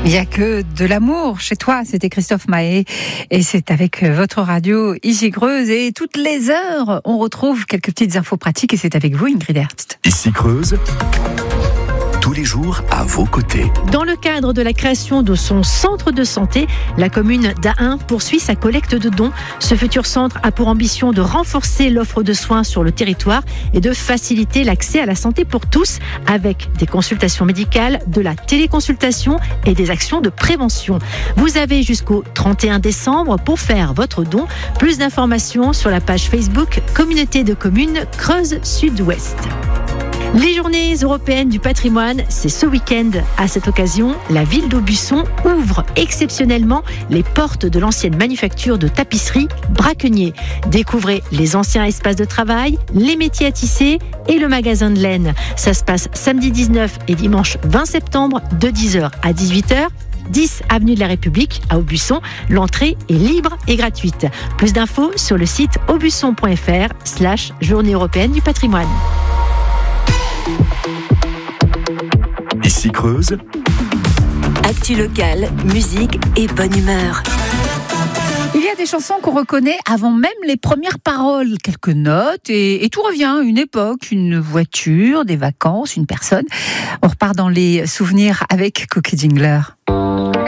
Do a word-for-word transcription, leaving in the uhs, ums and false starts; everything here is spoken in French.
Il n'y a que de l'amour chez toi, c'était Christophe Mahé et c'est avec votre radio Ici Creuse et toutes les heures on retrouve quelques petites infos pratiques et c'est avec vous Ingrid Herbst. Ici Creuse, tous les jours à vos côtés. Dans le cadre de la création de son centre de santé, la commune d'Ahun poursuit sa collecte de dons. Ce futur centre a pour ambition de renforcer l'offre de soins sur le territoire et de faciliter l'accès à la santé pour tous avec des consultations médicales, de la téléconsultation et des actions de prévention. Vous avez jusqu'au trente et un décembre pour faire votre don. Plus d'informations sur la page Facebook Communauté de communes Creuse Sud-Ouest. Les journées européennes du patrimoine, c'est ce week-end. À cette occasion, la ville d'Aubusson ouvre exceptionnellement les portes de l'ancienne manufacture de tapisserie Braquenier. Découvrez les anciens espaces de travail, les métiers à tisser et le magasin de laine. Ça se passe samedi dix-neuf et dimanche vingt septembre de dix heures à dix-huit heures. dix avenue de la République à Aubusson. L'entrée est libre et gratuite. Plus d'infos sur le site aubusson.fr slash journée européenne du patrimoine. Ici Creuse, actu locale, musique et bonne humeur. Il y a des chansons qu'on reconnaît avant même les premières paroles, quelques notes et, et tout revient, une époque, une voiture, des vacances, une personne. On repart dans les souvenirs avec Cookie Jingler.